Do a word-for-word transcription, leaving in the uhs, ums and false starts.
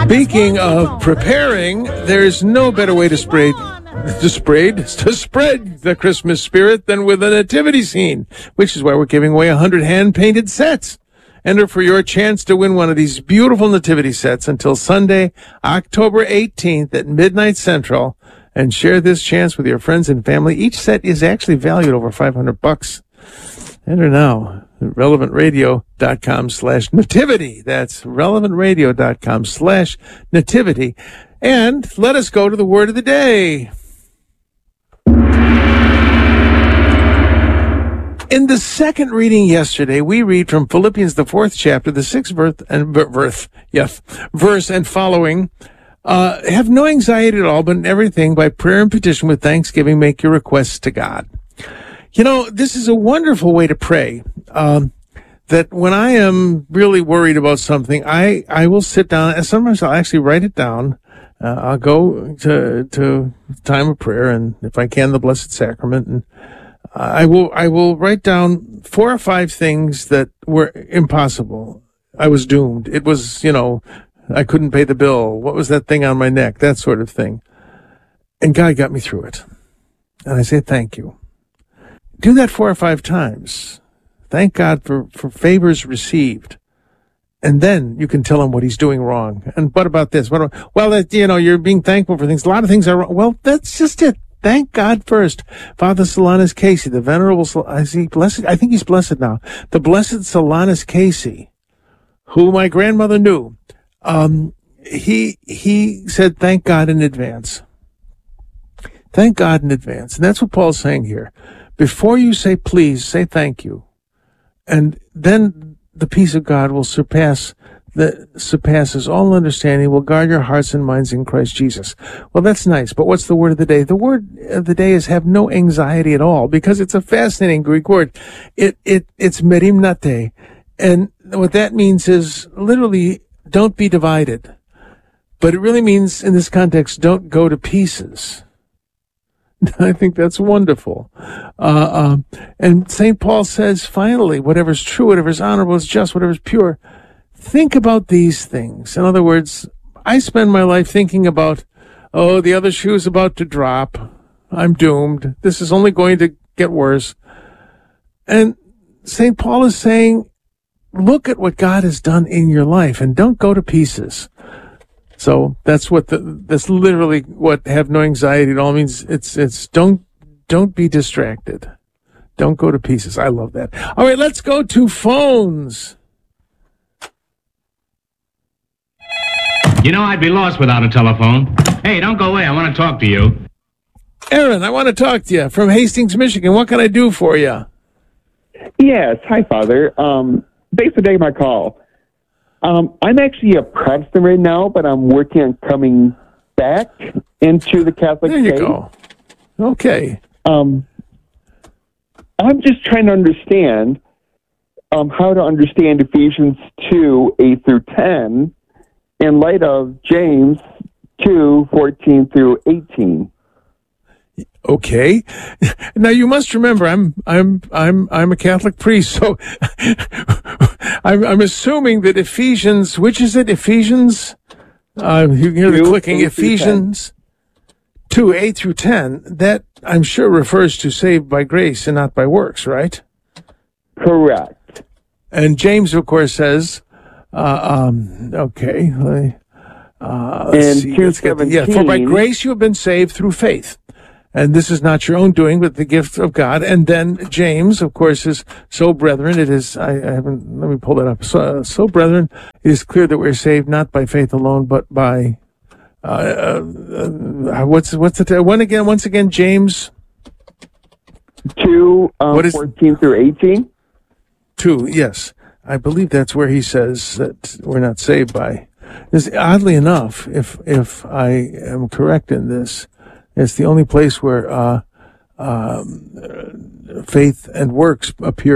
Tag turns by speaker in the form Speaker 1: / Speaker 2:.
Speaker 1: Speaking of preparing, there's no better way to spread to spread to spread the Christmas spirit than with a nativity scene, which is why we're giving away one hundred hand-painted sets. Enter for your chance to win one of these beautiful nativity sets until Sunday, October eighteenth at midnight Central, and share this chance with your friends and family. Each set is actually valued over five hundred bucks. Enter now. relevantradio.com slash nativity. That's relevantradio.com slash nativity. And let us go to the word of the day. In the second reading yesterday, we read from Philippians, the fourth chapter, the sixth verse and verse, yes, verse and following. Uh, have no anxiety at all, but in everything, by prayer and petition with thanksgiving, make your requests to God. You know, this is a wonderful way to pray. Um, that when I am really worried about something, I, I will sit down, and sometimes I'll actually write it down. Uh, I'll go to, to time of prayer, and if I can, the Blessed Sacrament, and I will, I will write down four or five things that were impossible. I was doomed. It was, you know, I couldn't pay the bill. What was that thing on my neck? That sort of thing. And God got me through it. And I say, thank you. Do that four or five times. Thank God for, for favors received. And then you can tell him what he's doing wrong. And what about this? What about, well, that, you know, you're being thankful for things. A lot of things are wrong. Well, that's just it. Thank God first. Father Solanus Casey, the venerable, I see, blessed, I think he's blessed now. The blessed Solanus Casey, who my grandmother knew, um, he, he said, thank God in advance. Thank God in advance. And that's what Paul's saying here. Before you say please, say thank you. And then the peace of God will surpass that surpasses all understanding, will guard your hearts and minds in Christ Jesus. Well, that's nice, but what's the word of the day? The word of the day is have no anxiety at all, because it's a fascinating Greek word. It, it, it's merimnate. And what that means is literally don't be divided. But it really means in this context, don't go to pieces. I think that's wonderful. Uh, um, and Saint Paul says, finally, whatever's true, whatever's honorable, is just, whatever's pure, think about these things. In other words, I spend my life thinking about, oh, the other shoe's about to drop. I'm doomed. This is only going to get worse. And Saint Paul is saying, look at what God has done in your life and don't go to pieces. So that's what the, that's literally what have no anxiety at all means. It's, it's don't, don't be distracted. Don't go to pieces. I love that. All right, let's go to phones.
Speaker 2: You know, I'd be lost without a telephone. Hey, don't go away. I want to talk to you.
Speaker 1: Aaron, I want to talk to you from Hastings, Michigan. What can I do for you?
Speaker 3: Yes. Hi, Father. Um, thanks for taking my call. Um, I'm actually a Protestant right now, but I'm working on coming back into the Catholic
Speaker 1: faith. There you
Speaker 3: faith.
Speaker 1: go. Okay.
Speaker 3: Um, I'm just trying to understand um, how to understand Ephesians two, eight through ten, in light of James two, fourteen through eighteen.
Speaker 1: Okay. Now you must remember, I'm I'm I'm I'm a Catholic priest, so I'm I'm assuming that Ephesians, which is it? Ephesians. Uh, you hear the clicking. Ephesians two, eight through ten. That I'm sure refers to saved by grace and not by works, right?
Speaker 3: Correct.
Speaker 1: And James, of course, says, uh, um, okay. Uh, let's
Speaker 3: and
Speaker 1: see, let's get the, yeah, for by grace you have been saved through faith. And this is not your own doing, but the gift of God. And then James, of course, is, so brethren, it is, I, I haven't, let me pull that up. So, so brethren, it is clear that we're saved not by faith alone, but by, uh, uh what's, what's the, one again, once again, James?
Speaker 3: two, um, what is, fourteen through eighteen?
Speaker 1: two, yes. I believe that's where he says that we're not saved by. This, oddly enough, if, if I am correct in this, it's the only place where uh, um, faith and works appear